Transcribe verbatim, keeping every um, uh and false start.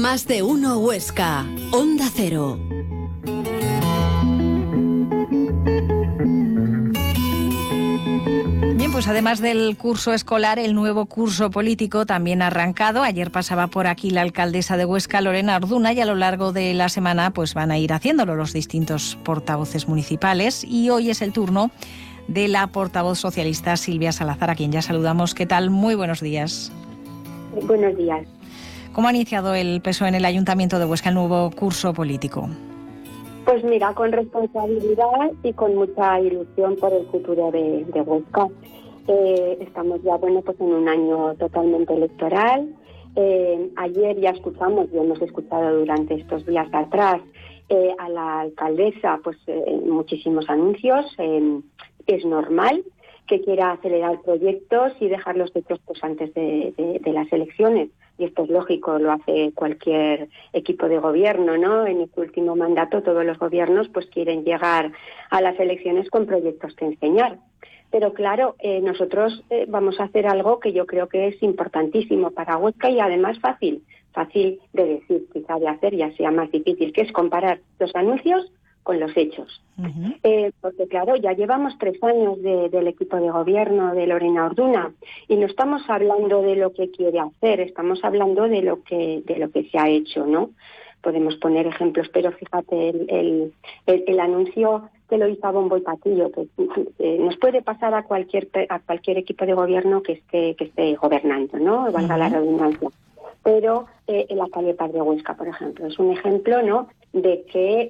Más de uno Huesca, Onda Cero. Bien, pues además del curso escolar, el nuevo curso político también ha arrancado. Ayer pasaba por aquí la alcaldesa de Huesca, Lorena Orduna, y a lo largo de la semana pues van a ir haciéndolo los distintos portavoces municipales. Y hoy es el turno de la portavoz socialista Silvia Salazar, a quien ya saludamos. ¿Qué tal? Muy buenos días. Buenos días. ¿Cómo ha iniciado el P S O E en el Ayuntamiento de Huesca el nuevo curso político? Pues mira, con responsabilidad y con mucha ilusión por el futuro de, de Huesca. Eh, estamos ya, bueno, pues en un año totalmente electoral. Eh, ayer ya escuchamos, y hemos escuchado durante estos días atrás, eh, a la alcaldesa, pues eh, muchísimos anuncios. Eh, es normal que quiera acelerar proyectos y dejarlos hechos pues antes de, de, de las elecciones. Y esto es lógico, lo hace cualquier equipo de gobierno, ¿no? En este último mandato todos los gobiernos pues quieren llegar a las elecciones con proyectos que enseñar. Pero claro, eh, nosotros eh, vamos a hacer algo que yo creo que es importantísimo para Huesca y además fácil, fácil de decir, quizá de hacer, ya sea más difícil, que es comparar los anuncios con los hechos. Uh-huh. Eh, porque claro, ya llevamos tres años de, del equipo de gobierno de Lorena Orduna y no estamos hablando de lo que quiere hacer, estamos hablando de lo que de lo que se ha hecho, ¿no? Podemos poner ejemplos, pero fíjate, el, el, el, el anuncio que lo hizo a bombo y platillo, que eh, nos puede pasar a cualquier a cualquier equipo de gobierno que esté que esté gobernando, ¿no? Valga uh-huh. la redundancia. Pero eh, en la calle Padre Huesca, por ejemplo, es un ejemplo, ¿no?, de que